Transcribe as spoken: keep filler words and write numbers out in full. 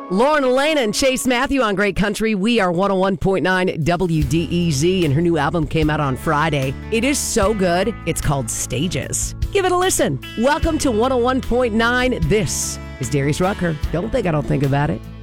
Lauren Elena and Chase Matthew on Great Country. We are one oh one point nine W D E Z, and her new album came out on Friday. It is so good. It's called Stages. Give it a listen. Welcome to one oh one point nine. This is Darius Rucker. Don't think I don't think about it.